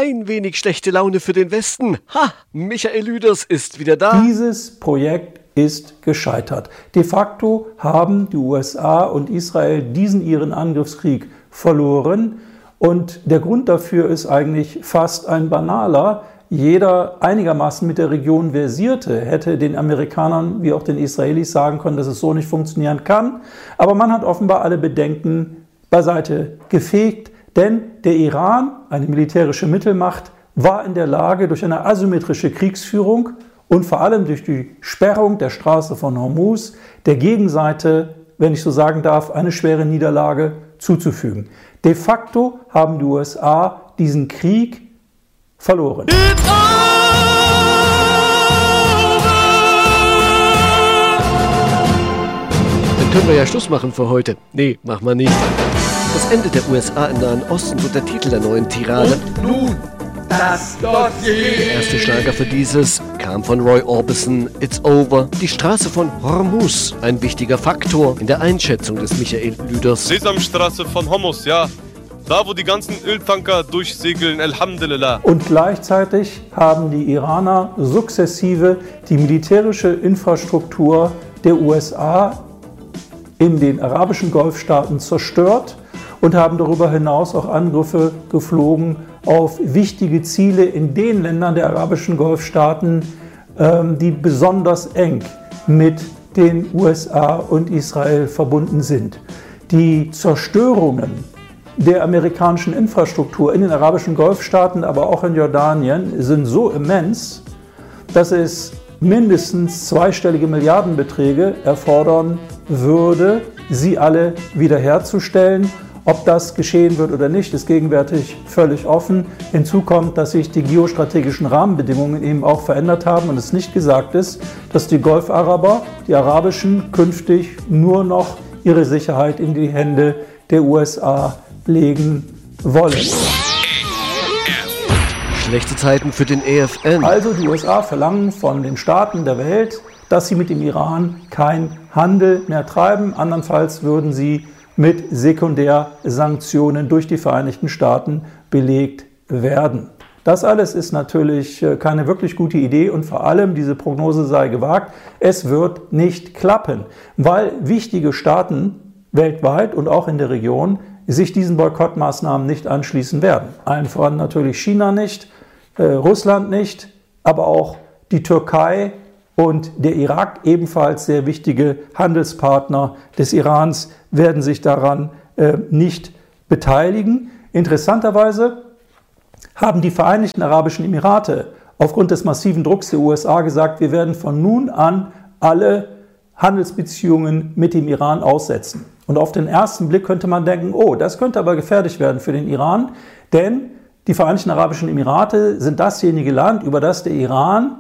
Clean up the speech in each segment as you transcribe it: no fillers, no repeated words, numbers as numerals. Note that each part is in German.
ein wenig schlechte Laune für den Westen. Ha, Michael Lüders ist wieder da. Dieses Projekt ist gescheitert. De facto haben die USA und Israel diesen ihren Angriffskrieg verloren. Und der Grund dafür ist eigentlich fast ein banaler. Jeder einigermaßen mit der Region Versierte hätte den Amerikanern wie auch den Israelis sagen können, dass es so nicht funktionieren kann. Aber man hat offenbar alle Bedenken beiseite gefegt, denn der Iran, eine militärische Mittelmacht, war in der Lage, durch eine asymmetrische Kriegsführung und vor allem durch die Sperrung der Straße von Hormuz der Gegenseite, wenn ich so sagen darf, eine schwere Niederlage zuzufügen. De facto haben die USA diesen Krieg verloren. Dann können wir ja Schluss machen für heute. Nee, machen wir nicht. Das Ende der USA im Nahen Osten wird der Titel der neuen Tirade. Und nun das Dossier. Der erste Schlager für dieses kam von Roy Orbison, It's Over. Die Straße von Hormuz, ein wichtiger Faktor in der Einschätzung des Michael Lüders. Sesamstraße von Hormuz, ja. Da, wo die ganzen Öltanker durchsegeln, Alhamdulillah. Und gleichzeitig haben die Iraner sukzessive die militärische Infrastruktur der USA in den arabischen Golfstaaten zerstört und haben darüber hinaus auch Angriffe geflogen auf wichtige Ziele in den Ländern der arabischen Golfstaaten, die besonders eng mit den USA und Israel verbunden sind. Die Zerstörungen der amerikanischen Infrastruktur in den arabischen Golfstaaten, aber auch in Jordanien, sind so immens, dass es mindestens zweistellige Milliardenbeträge erfordern würde, sie alle wiederherzustellen. Ob das geschehen wird oder nicht, ist gegenwärtig völlig offen. Hinzu kommt, dass sich die geostrategischen Rahmenbedingungen eben auch verändert haben und es nicht gesagt ist, dass die Golfaraber, die arabischen, künftig nur noch ihre Sicherheit in die Hände der USA legen wollen. Schlechte Zeiten für den EFN. Also die USA verlangen von den Staaten der Welt, dass sie mit dem Iran keinen Handel mehr treiben. Andernfalls würden sie mit Sekundärsanktionen durch die Vereinigten Staaten belegt werden. Das alles ist natürlich keine wirklich gute Idee und vor allem, diese Prognose sei gewagt, es wird nicht klappen, weil wichtige Staaten weltweit und auch in der Region sich diesen Boykottmaßnahmen nicht anschließen werden. Allen voran natürlich China nicht, Russland nicht, aber auch die Türkei und der Irak, ebenfalls sehr wichtige Handelspartner des Irans, werden sich daran nicht beteiligen. Interessanterweise haben die Vereinigten Arabischen Emirate aufgrund des massiven Drucks der USA gesagt, wir werden von nun an alle Handelsbeziehungen mit dem Iran aussetzen. Und auf den ersten Blick könnte man denken, oh, das könnte aber gefährlich werden für den Iran, denn die Vereinigten Arabischen Emirate sind dasjenige Land, über das der Iran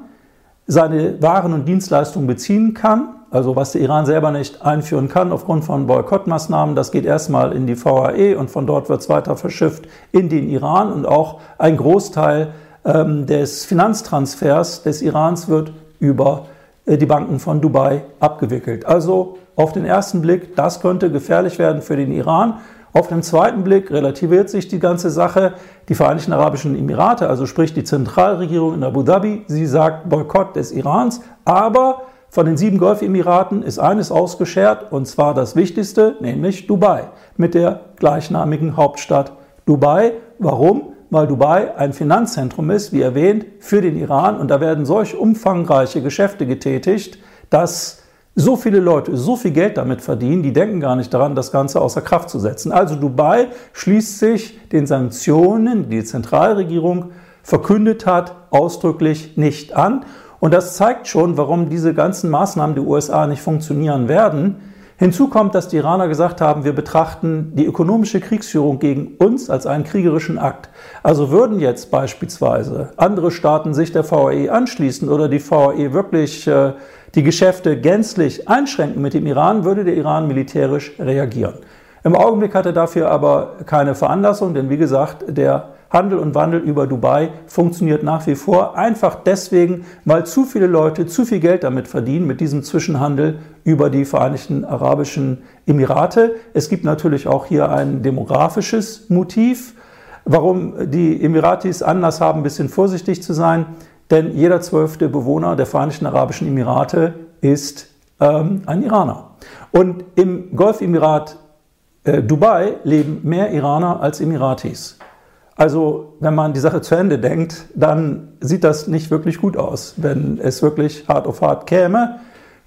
seine Waren und Dienstleistungen beziehen kann, also was der Iran selber nicht einführen kann aufgrund von Boykottmaßnahmen. Das geht erstmal in die VAE und von dort wird es weiter verschifft in den Iran und auch ein Großteil des Finanztransfers des Irans wird über die Banken von Dubai abgewickelt. Also auf den ersten Blick, das könnte gefährlich werden für den Iran. Auf den zweiten Blick relativiert sich die ganze Sache. Die Vereinigten Arabischen Emirate, also sprich die Zentralregierung in Abu Dhabi, sie sagt Boykott des Irans, aber von den 7 Golfemiraten ist eines ausgeschert, und zwar das Wichtigste, nämlich Dubai, mit der gleichnamigen Hauptstadt Dubai. Warum? Weil Dubai ein Finanzzentrum ist, wie erwähnt, für den Iran, und da werden solch umfangreiche Geschäfte getätigt, dass so viele Leute so viel Geld damit verdienen, die denken gar nicht daran, das Ganze außer Kraft zu setzen. Also Dubai schließt sich den Sanktionen, die die Zentralregierung verkündet hat, ausdrücklich nicht an. Und das zeigt schon, warum diese ganzen Maßnahmen der USA nicht funktionieren werden. Hinzu kommt, dass die Iraner gesagt haben, wir betrachten die ökonomische Kriegsführung gegen uns als einen kriegerischen Akt. Also würden jetzt beispielsweise andere Staaten sich der VAE anschließen oder die VAE wirklich die Geschäfte gänzlich einschränken mit dem Iran, würde der Iran militärisch reagieren. Im Augenblick hat er dafür aber keine Veranlassung, denn wie gesagt, der Handel und Wandel über Dubai funktioniert nach wie vor, einfach deswegen, weil zu viele Leute zu viel Geld damit verdienen, mit diesem Zwischenhandel über die Vereinigten Arabischen Emirate. Es gibt natürlich auch hier ein demografisches Motiv. Warum die Emiratis Anlass haben, ein bisschen vorsichtig zu sein? Denn jeder 12. Bewohner der Vereinigten Arabischen Emirate ist ein Iraner. Und im Golfemirat Dubai leben mehr Iraner als Emiratis. Also wenn man die Sache zu Ende denkt, dann sieht das nicht wirklich gut aus, wenn es wirklich hart auf hart käme.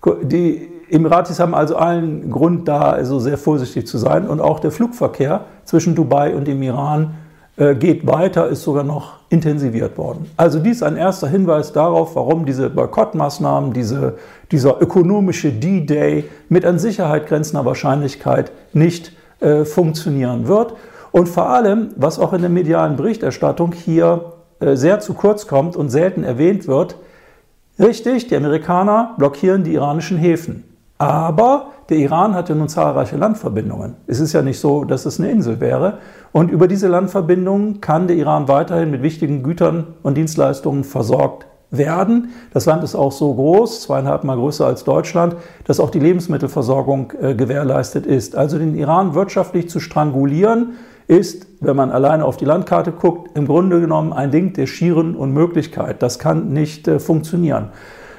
Die Emiratis haben also allen Grund, da also sehr vorsichtig zu sein. Und auch der Flugverkehr zwischen Dubai und dem Iran geht weiter, ist sogar noch intensiviert worden. Also dies ist ein erster Hinweis darauf, warum diese Boykottmaßnahmen, dieser ökonomische D-Day mit an Sicherheit grenzender Wahrscheinlichkeit nicht funktionieren wird. Und vor allem, was auch in der medialen Berichterstattung hier sehr zu kurz kommt und selten erwähnt wird, richtig, die Amerikaner blockieren die iranischen Häfen. Aber der Iran hat ja nun zahlreiche Landverbindungen. Es ist ja nicht so, dass es eine Insel wäre. Und über diese Landverbindungen kann der Iran weiterhin mit wichtigen Gütern und Dienstleistungen versorgt werden. Das Land ist auch so groß, 2,5 Mal größer als Deutschland, dass auch die Lebensmittelversorgung gewährleistet ist. Also den Iran wirtschaftlich zu strangulieren, ist, wenn man alleine auf die Landkarte guckt, im Grunde genommen ein Ding der schieren Unmöglichkeit. Das kann nicht funktionieren.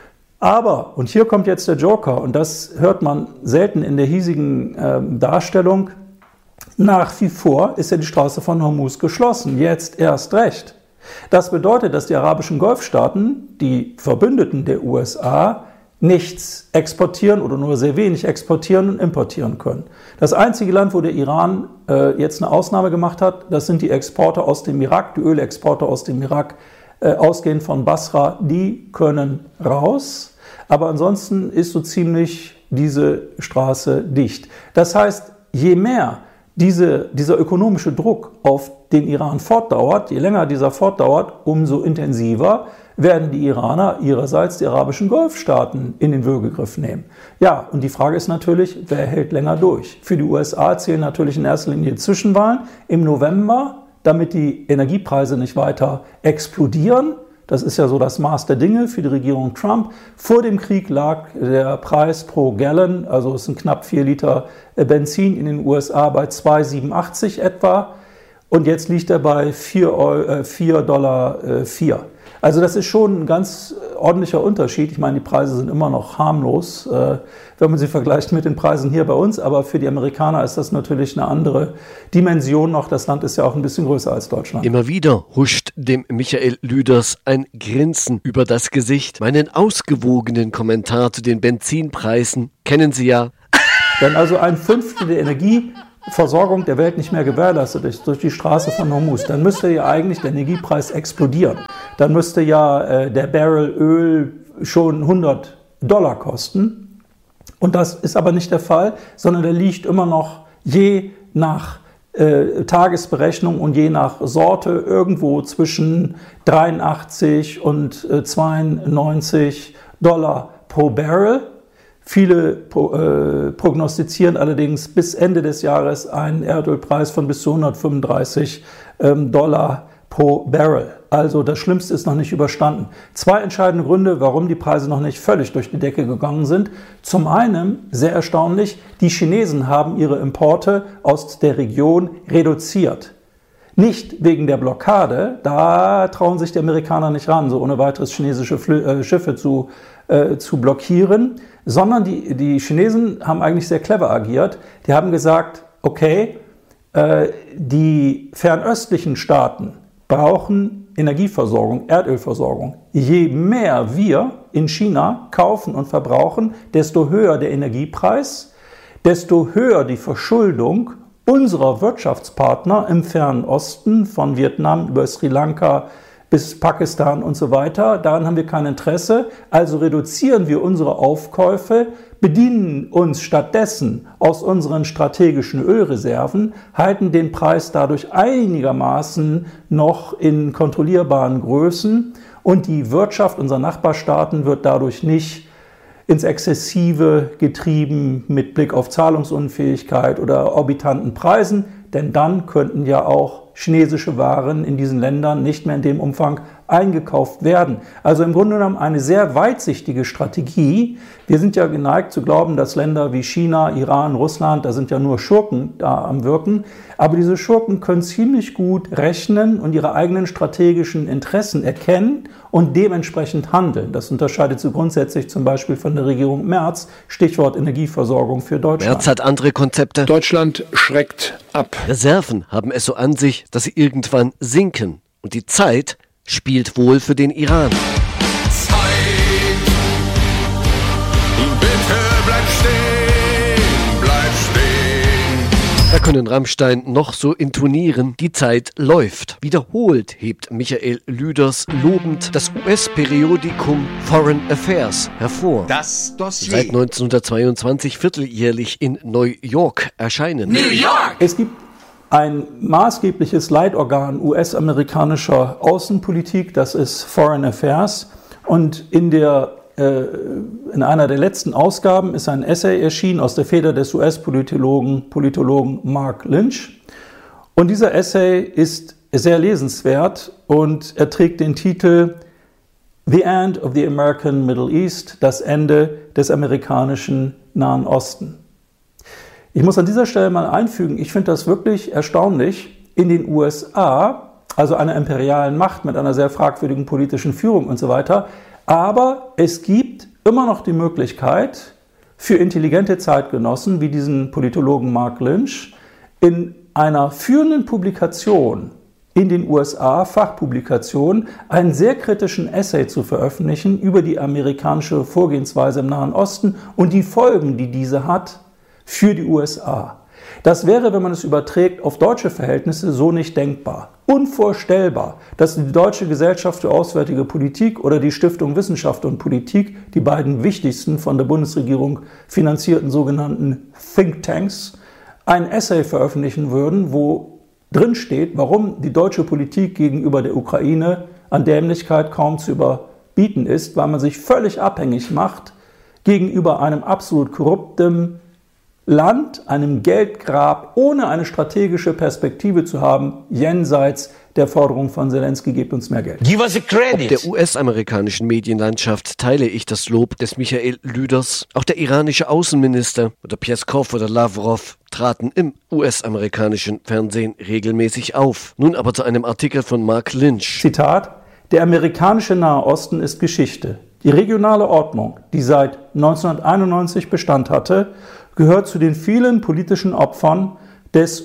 Aber, und hier kommt jetzt der Joker, und das hört man selten in der hiesigen Darstellung, nach wie vor ist ja die Straße von Hormuz geschlossen, jetzt erst recht. Das bedeutet, dass die arabischen Golfstaaten, die Verbündeten der USA, nichts exportieren oder nur sehr wenig exportieren und importieren können. Das einzige Land, wo der Iran jetzt eine Ausnahme gemacht hat, das sind die Exporte aus dem Irak, die Ölexporte aus dem Irak, ausgehend von Basra, die können raus. Aber ansonsten ist so ziemlich diese Straße dicht. Das heißt, je mehr dieser ökonomische Druck auf den Iran fortdauert, je länger dieser fortdauert, umso intensiver werden die Iraner ihrerseits die arabischen Golfstaaten in den Würgegriff nehmen. Ja, und die Frage ist natürlich, wer hält länger durch? Für die USA zählen natürlich in erster Linie Zwischenwahlen im November, damit die Energiepreise nicht weiter explodieren. Das ist ja so das Maß der Dinge für die Regierung Trump. Vor dem Krieg lag der Preis pro Gallon, also es sind knapp 4 Liter Benzin in den USA, bei 2,87 etwa. Und jetzt liegt er bei $4,04. Also das ist schon ein ganz ordentlicher Unterschied. Ich meine, die Preise sind immer noch harmlos, wenn man sie vergleicht mit den Preisen hier bei uns. Aber für die Amerikaner ist das natürlich eine andere Dimension noch. Das Land ist ja auch ein bisschen größer als Deutschland. Immer wieder huscht dem Michael Lüders ein Grinsen über das Gesicht. Meinen ausgewogenen Kommentar zu den Benzinpreisen kennen Sie ja. Wenn also ein Fünftel der Energieversorgung der Welt nicht mehr gewährleistet ist durch die Straße von Hormuz, dann müsste ja eigentlich der Energiepreis explodieren. Dann müsste ja der Barrel Öl schon $100 kosten. Und das ist aber nicht der Fall, sondern der liegt immer noch je nach Tagesberechnung und je nach Sorte irgendwo zwischen 83 und $92 pro Barrel. Viele prognostizieren allerdings bis Ende des Jahres einen Erdölpreis von bis zu $135 pro Barrel. Also das Schlimmste ist noch nicht überstanden. 2 entscheidende Gründe, warum die Preise noch nicht völlig durch die Decke gegangen sind. Zum einen, sehr erstaunlich, die Chinesen haben ihre Importe aus der Region reduziert. Nicht wegen der Blockade, da trauen sich die Amerikaner nicht ran, so ohne weiteres chinesische Schiffe zu blockieren, sondern die Chinesen haben eigentlich sehr clever agiert. Die haben gesagt, okay, die fernöstlichen Staaten brauchen Energieversorgung, Erdölversorgung. Je mehr wir in China kaufen und verbrauchen, desto höher der Energiepreis, desto höher die Verschuldung unserer Wirtschaftspartner im Fernen Osten, von Vietnam über Sri Lanka bis Pakistan und so weiter. Daran haben wir kein Interesse. Also reduzieren wir unsere Aufkäufe, bedienen uns stattdessen aus unseren strategischen Ölreserven, halten den Preis dadurch einigermaßen noch in kontrollierbaren Größen und die Wirtschaft unserer Nachbarstaaten wird dadurch nicht ins Exzessive getrieben mit Blick auf Zahlungsunfähigkeit oder orbitanten Preisen, denn dann könnten ja auch chinesische Waren in diesen Ländern nicht mehr in dem Umfang eingekauft werden. Also im Grunde genommen eine sehr weitsichtige Strategie. Wir sind ja geneigt zu glauben, dass Länder wie China, Iran, Russland, da sind ja nur Schurken da am Wirken. Aber diese Schurken können ziemlich gut rechnen und ihre eigenen strategischen Interessen erkennen und dementsprechend handeln. Das unterscheidet sie grundsätzlich zum Beispiel von der Regierung Merz, Stichwort Energieversorgung für Deutschland. Merz hat andere Konzepte. Deutschland schreckt ab. Reserven haben es so an sich, dass sie irgendwann sinken. Und die Zeit spielt wohl für den Iran. Bitte bleib stehen, bleib stehen. Da können Rammstein noch so intonieren, die Zeit läuft. Wiederholt hebt Michael Lüders lobend das US-Periodikum Foreign Affairs hervor. Das Dossier. Seit 1922 vierteljährlich in New York erscheinen. New York! Es gibt ein maßgebliches Leitorgan US-amerikanischer Außenpolitik, das ist Foreign Affairs. Und in einer der letzten Ausgaben ist ein Essay erschienen aus der Feder des US-Politologen Mark Lynch. Und dieser Essay ist sehr lesenswert und er trägt den Titel The End of the American Middle East, das Ende des amerikanischen Nahen Osten. Ich muss an dieser Stelle mal einfügen, ich finde das wirklich erstaunlich. In den USA, also einer imperialen Macht mit einer sehr fragwürdigen politischen Führung und so weiter, aber es gibt immer noch die Möglichkeit für intelligente Zeitgenossen wie diesen Politologen Mark Lynch in einer führenden Publikation in den USA, Fachpublikation, einen sehr kritischen Essay zu veröffentlichen über die amerikanische Vorgehensweise im Nahen Osten und die Folgen, die diese hat für die USA. Das wäre, wenn man es überträgt auf deutsche Verhältnisse, so nicht denkbar. Unvorstellbar, dass die Deutsche Gesellschaft für Auswärtige Politik oder die Stiftung Wissenschaft und Politik, die beiden wichtigsten von der Bundesregierung finanzierten sogenannten Thinktanks, ein Essay veröffentlichen würden, wo drin steht, warum die deutsche Politik gegenüber der Ukraine an Dämlichkeit kaum zu überbieten ist, weil man sich völlig abhängig macht gegenüber einem absolut korrupten Land, einem Geldgrab, ohne eine strategische Perspektive zu haben, jenseits der Forderung von Zelensky, gebt uns mehr Geld. Give us a credit. Ob der US-amerikanischen Medienlandschaft teile ich das Lob des Michael Lüders. Auch der iranische Außenminister oder Peskov oder Lavrov traten im US-amerikanischen Fernsehen regelmäßig auf. Nun aber zu einem Artikel von Mark Lynch. Zitat: Der amerikanische Nahe Osten ist Geschichte. Die regionale Ordnung, die seit 1991 Bestand hatte, gehört zu den vielen politischen Opfern des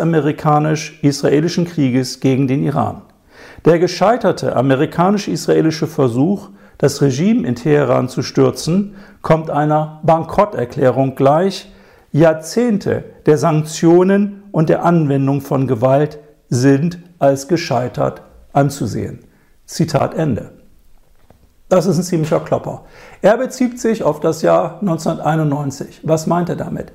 US-amerikanisch-israelischen Krieges gegen den Iran. Der gescheiterte amerikanisch-israelische Versuch, das Regime in Teheran zu stürzen, kommt einer Bankrotterklärung gleich. Jahrzehnte der Sanktionen und der Anwendung von Gewalt sind als gescheitert anzusehen. Zitat Ende. Das ist ein ziemlicher Klopper. Er bezieht sich auf das Jahr 1991. Was meint er damit?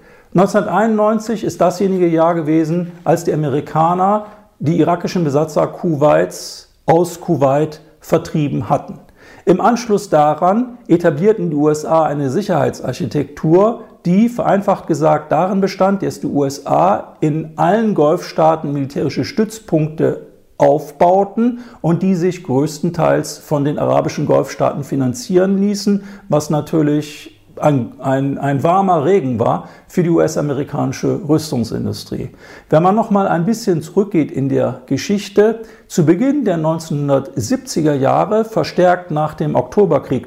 1991 ist dasjenige Jahr gewesen, als die Amerikaner die irakischen Besatzer Kuwaits aus Kuwait vertrieben hatten. Im Anschluss daran etablierten die USA eine Sicherheitsarchitektur, die vereinfacht gesagt darin bestand, dass die USA in allen Golfstaaten militärische Stützpunkte aufbauten und die sich größtenteils von den arabischen Golfstaaten finanzieren ließen, was natürlich ein warmer Regen war für die US-amerikanische Rüstungsindustrie. Wenn man noch mal ein bisschen zurückgeht in der Geschichte, zu Beginn der 1970er Jahre, verstärkt nach dem Oktoberkrieg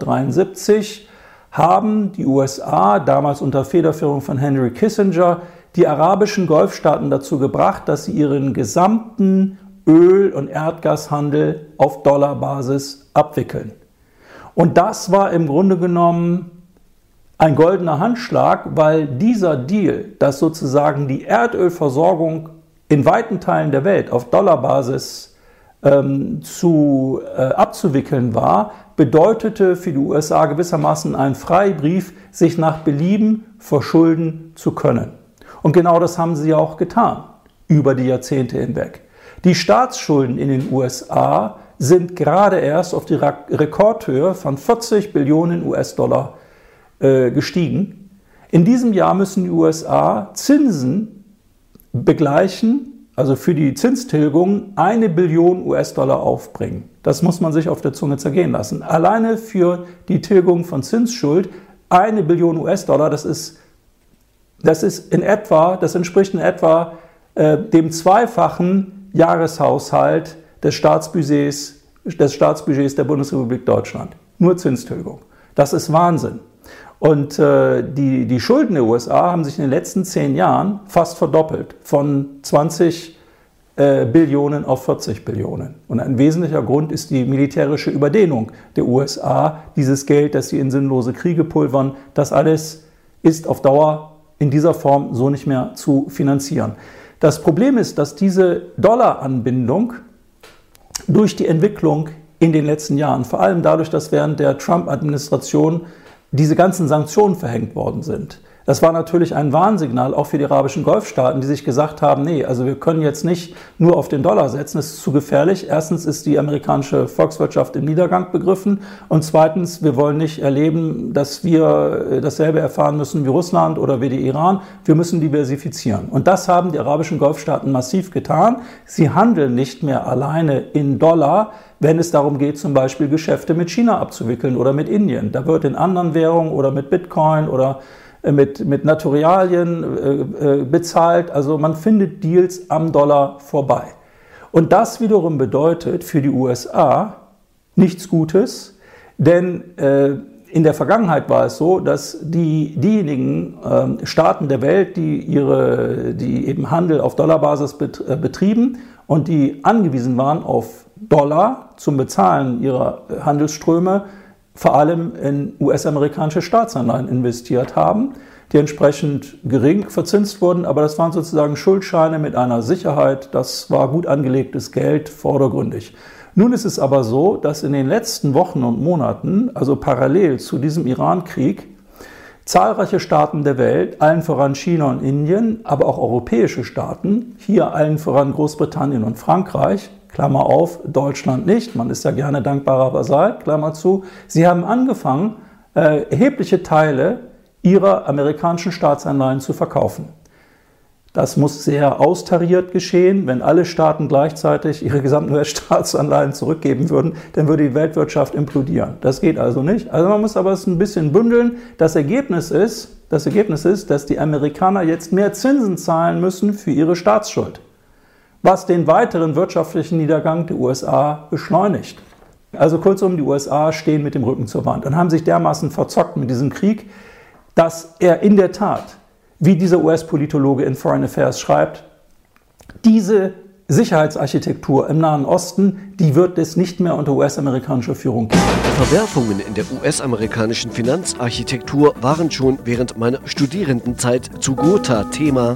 1973, haben die USA, damals unter Federführung von Henry Kissinger, die arabischen Golfstaaten dazu gebracht, dass sie ihren gesamten Öl- und Erdgashandel auf Dollarbasis abwickeln. Und das war im Grunde genommen ein goldener Handschlag, weil dieser Deal, dass sozusagen die Erdölversorgung in weiten Teilen der Welt auf Dollarbasis abzuwickeln war, bedeutete für die USA gewissermaßen einen Freibrief, sich nach Belieben verschulden zu können. Und genau das haben sie auch getan, über die Jahrzehnte hinweg. Die Staatsschulden in den USA sind gerade erst auf die Rekordhöhe von 40 Billionen US-Dollar gestiegen. In diesem Jahr müssen die USA Zinsen begleichen, also für die Zinstilgung, 1 Billion US-Dollar aufbringen. Das muss man sich auf der Zunge zergehen lassen. Alleine für die Tilgung von Zinsschuld 1 Billion US-Dollar, das entspricht in etwa dem zweifachen Jahreshaushalt des Staatsbudgets der Bundesrepublik Deutschland. Nur Zinstilgung. Das ist Wahnsinn. Und die Schulden der USA haben sich in den letzten 10 Jahren fast verdoppelt, von 20 Billionen auf 40 Billionen. Und ein wesentlicher Grund ist die militärische Überdehnung der USA, dieses Geld, das sie in sinnlose Kriege pulvern. Das alles ist auf Dauer in dieser Form so nicht mehr zu finanzieren. Das Problem ist, dass diese Dollaranbindung durch die Entwicklung in den letzten Jahren, vor allem dadurch, dass während der Trump-Administration diese ganzen Sanktionen verhängt worden sind. Das war natürlich ein Warnsignal auch für die arabischen Golfstaaten, die sich gesagt haben, nee, also wir können jetzt nicht nur auf den Dollar setzen, das ist zu gefährlich. Erstens ist die amerikanische Volkswirtschaft im Niedergang begriffen und zweitens, wir wollen nicht erleben, dass wir dasselbe erfahren müssen wie Russland oder wie der Iran. Wir müssen diversifizieren. Und das haben die arabischen Golfstaaten massiv getan. Sie handeln nicht mehr alleine in Dollar, wenn es darum geht, zum Beispiel Geschäfte mit China abzuwickeln oder mit Indien. Da wird in anderen Währungen oder mit Bitcoin oder mit Naturalien bezahlt. Also man findet Deals am Dollar vorbei. Und das wiederum bedeutet für die USA nichts Gutes, denn in der Vergangenheit war es so, dass diejenigen Staaten der Welt, die eben Handel auf Dollarbasis betrieben und die angewiesen waren auf Dollar zum Bezahlen ihrer Handelsströme, vor allem in US-amerikanische Staatsanleihen investiert haben, die entsprechend gering verzinst wurden, aber das waren sozusagen Schuldscheine mit einer Sicherheit, das war gut angelegtes Geld, vordergründig. Nun ist es aber so, dass in den letzten Wochen und Monaten, also parallel zu diesem Iran-Krieg, zahlreiche Staaten der Welt, allen voran China und Indien, aber auch europäische Staaten, hier allen voran Großbritannien und Frankreich, Klammer auf, Deutschland nicht, man ist ja gerne dankbarer Vasall, Klammer zu. Sie haben angefangen, erhebliche Teile ihrer amerikanischen Staatsanleihen zu verkaufen. Das muss sehr austariert geschehen. Wenn alle Staaten gleichzeitig ihre gesamten US-Staatsanleihen zurückgeben würden, dann würde die Weltwirtschaft implodieren. Das geht also nicht. Also man muss aber es ein bisschen bündeln. Das Ergebnis ist, dass die Amerikaner jetzt mehr Zinsen zahlen müssen für ihre Staatsschuld, was den weiteren wirtschaftlichen Niedergang der USA beschleunigt. Also kurzum, die USA stehen mit dem Rücken zur Wand und haben sich dermaßen verzockt mit diesem Krieg, dass er in der Tat, wie dieser US-Politologe in Foreign Affairs schreibt, diese Sicherheitsarchitektur im Nahen Osten, die wird es nicht mehr unter US-amerikanischer Führung geben. Verwerfungen in der US-amerikanischen Finanzarchitektur waren schon während meiner Studierendenzeit zu Gotha Thema.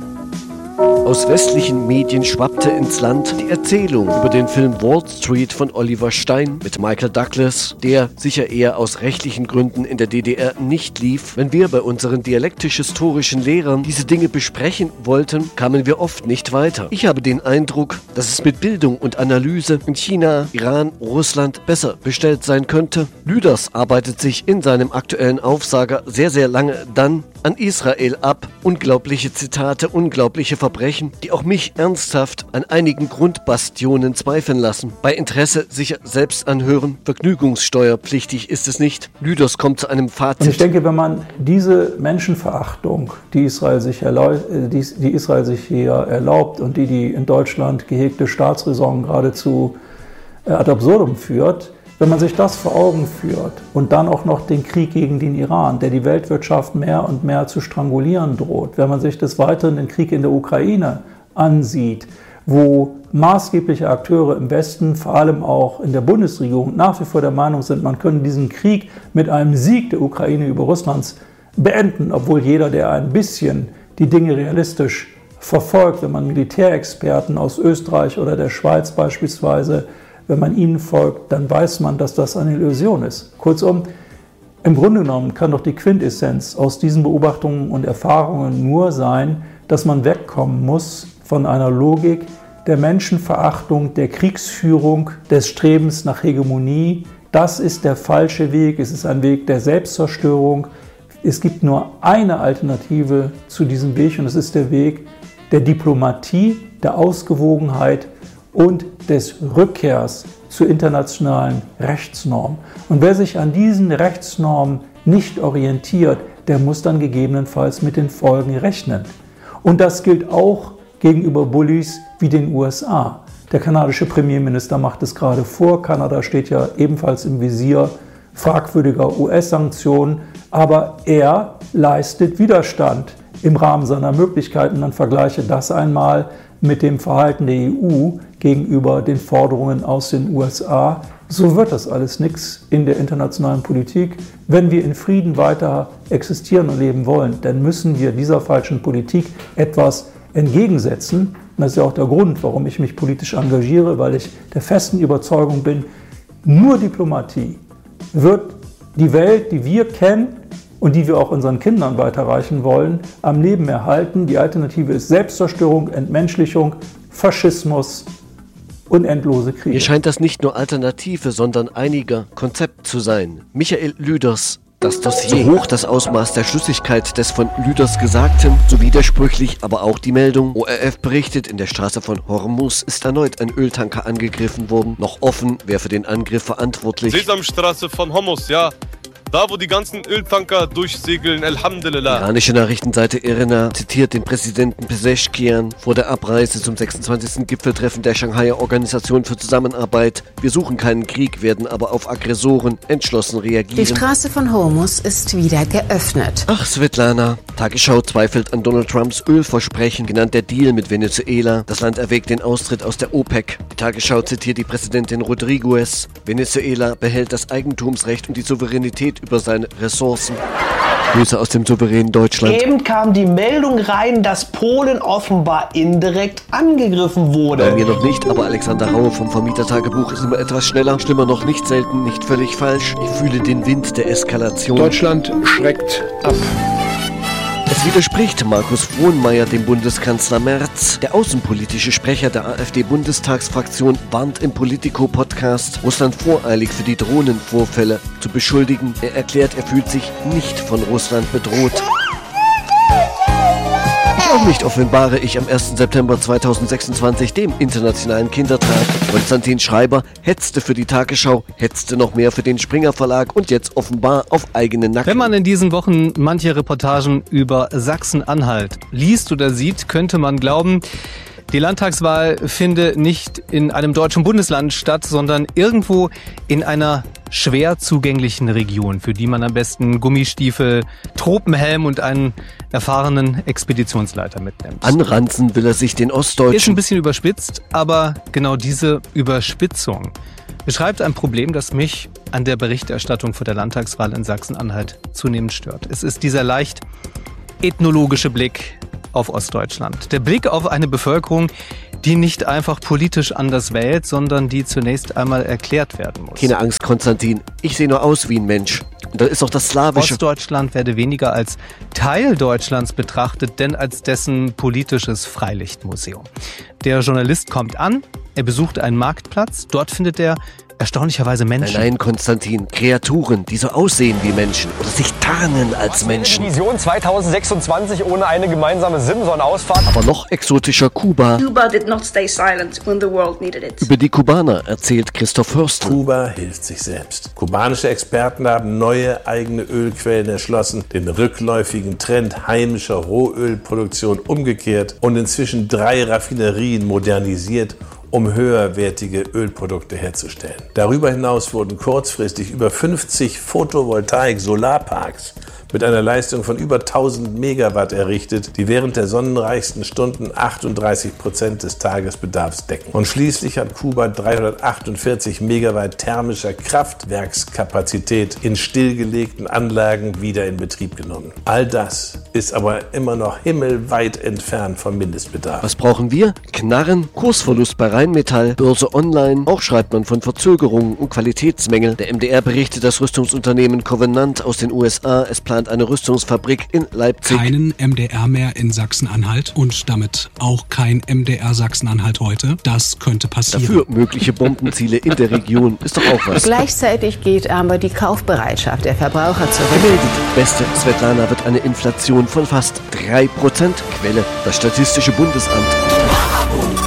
Aus westlichen Medien schwappte ins Land die Erzählung über den Film Wall Street von Oliver Stein mit Michael Douglas, der sicher eher aus rechtlichen Gründen in der DDR nicht lief. Wenn wir bei unseren dialektisch-historischen Lehrern diese Dinge besprechen wollten, kamen wir oft nicht weiter. Ich habe den Eindruck, dass es mit Bildung und Analyse in China, Iran, Russland besser bestellt sein könnte. Lüders arbeitet sich in seinem aktuellen Aufsager sehr, sehr lange dann an Israel ab. Unglaubliche Zitate, unglaubliche Verbrechen, die auch mich ernsthaft an einigen Grundbastionen zweifeln lassen. Bei Interesse sicher selbst anhören, vergnügungssteuerpflichtig ist es nicht. Lüders kommt zu einem Fazit. Und ich denke, wenn man diese Menschenverachtung, die Israel sich hier erlaubt und die in Deutschland gehegte Staatsräson geradezu ad absurdum führt, wenn man sich das vor Augen führt und dann auch noch den Krieg gegen den Iran, der die Weltwirtschaft mehr und mehr zu strangulieren droht, wenn man sich des Weiteren den Krieg in der Ukraine ansieht, wo maßgebliche Akteure im Westen, vor allem auch in der Bundesregierung, nach wie vor der Meinung sind, man könne diesen Krieg mit einem Sieg der Ukraine über Russlands beenden, obwohl jeder, der ein bisschen die Dinge realistisch verfolgt, wenn man Militärexperten aus Österreich oder der Schweiz beispielsweise, wenn man ihnen folgt, dann weiß man, dass das eine Illusion ist. Kurzum, im Grunde genommen kann doch die Quintessenz aus diesen Beobachtungen und Erfahrungen nur sein, dass man wegkommen muss von einer Logik der Menschenverachtung, der Kriegsführung, des Strebens nach Hegemonie. Das ist der falsche Weg, es ist ein Weg der Selbstzerstörung. Es gibt nur eine Alternative zu diesem Weg und es ist der Weg der Diplomatie der Ausgewogenheit und des Rückkehrs zu internationalen Rechtsnormen. Und wer sich an diesen Rechtsnormen nicht orientiert, der muss dann gegebenenfalls mit den Folgen rechnen. Und das gilt auch gegenüber Bullies wie den USA. Der kanadische Premierminister macht es gerade vor. Kanada steht ja ebenfalls im Visier fragwürdiger US-Sanktionen, aber er leistet Widerstand im Rahmen seiner Möglichkeiten. Dann vergleiche das einmal mit dem Verhalten der EU gegenüber den Forderungen aus den USA. So wird das alles nichts in der internationalen Politik. Wenn wir in Frieden weiter existieren und leben wollen, dann müssen wir dieser falschen Politik etwas entgegensetzen. Und das ist ja auch der Grund, warum ich mich politisch engagiere, weil ich der festen Überzeugung bin, nur Diplomatie wird die Welt, die wir kennen und die wir auch unseren Kindern weiterreichen wollen, am Leben erhalten. Die Alternative ist Selbstzerstörung, Entmenschlichung, Faschismus und endlose Kriege. Mir scheint das nicht nur Alternative, sondern einiger Konzept zu sein. Michael Lüders, das Dossier. So hoch das Ausmaß der Schlüssigkeit des von Lüders Gesagten, so widersprüchlich aber auch die Meldung. ORF berichtet, in der Straße von Hormuz ist erneut ein Öltanker angegriffen worden. Noch offen, wer für den Angriff verantwortlich. Sesamstraße von Hormuz, ja. Da, wo die ganzen Öltanker durchsegeln, Alhamdulillah. Die iranische Nachrichtenseite IRNA zitiert den Präsidenten Pezeshkian vor der Abreise zum 26. Gipfeltreffen der Shanghaier Organisation für Zusammenarbeit. Wir suchen keinen Krieg, werden aber auf Aggressoren entschlossen reagieren. Die Straße von Hormuz ist wieder geöffnet. Ach, Svetlana. Tagesschau zweifelt an Donald Trumps Ölversprechen, genannt der Deal mit Venezuela. Das Land erwägt den Austritt aus der OPEC. Die Tagesschau zitiert die Präsidentin Rodriguez. Venezuela behält das Eigentumsrecht und die Souveränität über seine Ressourcen. Grüße aus dem souveränen Deutschland. Eben kam die Meldung rein, dass Polen offenbar indirekt angegriffen wurde. Bei mir noch nicht, aber Alexander Raue vom Vermietertagebuch ist immer etwas schneller. Schlimmer noch, nicht selten, nicht völlig falsch. Ich fühle den Wind der Eskalation. Deutschland schreckt ab. Es widerspricht Markus Frohnmayer dem Bundeskanzler Merz. Der außenpolitische Sprecher der AfD-Bundestagsfraktion warnt im Politico-Podcast, Russland voreilig für die Drohnenvorfälle zu beschuldigen. Er erklärt, er fühlt sich nicht von Russland bedroht. Auch nicht offenbare ich am 1. September 2026, dem Internationalen Kindertag. Konstantin Schreiber hetzte für die Tagesschau, hetzte noch mehr für den Springer Verlag und jetzt offenbar auf eigene Nacken. Wenn man in diesen Wochen manche Reportagen über Sachsen-Anhalt liest oder sieht, könnte man glauben, die Landtagswahl finde nicht in einem deutschen Bundesland statt, sondern irgendwo in einer schwer zugänglichen Region, für die man am besten Gummistiefel, Tropenhelm und einen erfahrenen Expeditionsleiter mitnimmt. Anranzen will er sich den Ostdeutschen. Ist ein bisschen überspitzt, aber genau diese Überspitzung beschreibt ein Problem, das mich an der Berichterstattung vor der Landtagswahl in Sachsen-Anhalt zunehmend stört. Es ist dieser leicht ethnologische Blick auf Ostdeutschland. Der Blick auf eine Bevölkerung, die nicht einfach politisch anders wählt, sondern die zunächst einmal erklärt werden muss. Keine Angst, Konstantin. Ich sehe nur aus wie ein Mensch. Und da ist auch das Slawische. Ostdeutschland werde weniger als Teil Deutschlands betrachtet, denn als dessen politisches Freilichtmuseum. Der Journalist kommt an, er besucht einen Marktplatz, dort findet er erstaunlicherweise Menschen. Nein, Konstantin, Kreaturen, die so aussehen wie Menschen oder sich tarnen als Menschen. Vision 2026 ohne eine gemeinsame Simson-Ausfahrt. Aber noch exotischer Kuba. Cuba did not stay silent when the world needed it. Über die Kubaner erzählt Christoph Hürstl. Kuba hilft sich selbst. Kubanische Experten haben neue eigene Ölquellen erschlossen, den rückläufigen Trend heimischer Rohölproduktion umgekehrt und inzwischen 3 Raffinerien modernisiert, um höherwertige Ölprodukte herzustellen. Darüber hinaus wurden kurzfristig über 50 Photovoltaik-Solarparks mit einer Leistung von über 1000 Megawatt errichtet, die während der sonnenreichsten Stunden 38% des Tagesbedarfs decken. Und schließlich hat Kuba 348 Megawatt thermischer Kraftwerkskapazität in stillgelegten Anlagen wieder in Betrieb genommen. All das ist aber immer noch himmelweit entfernt vom Mindestbedarf. Was brauchen wir? Knarren, Kursverlust bei Rheinmetall, Börse Online. Auch schreibt man von Verzögerungen und Qualitätsmängeln. Der MDR berichtet, das Rüstungsunternehmen Covenant aus den USA, es plant eine Rüstungsfabrik in Leipzig. Keinen MDR mehr in Sachsen-Anhalt und damit auch kein MDR Sachsen-Anhalt heute. Das könnte passieren. Dafür mögliche Bombenziele in der Region ist doch auch was. Gleichzeitig geht aber die Kaufbereitschaft der Verbraucher zurück. Beste Svetlana wird eine Inflation von fast 3%. Quelle: das Statistische Bundesamt.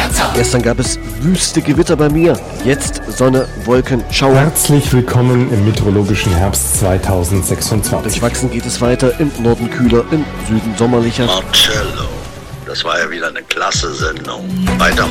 Gestern gab es wüste Gewitter bei mir. Jetzt Sonne, Wolken, Schauer. Herzlich willkommen im meteorologischen Herbst 2026. Durchwachsen geht es weiter. Im Norden kühler, im Süden sommerlicher. Marcello, das war ja wieder eine klasse Sendung. Weiter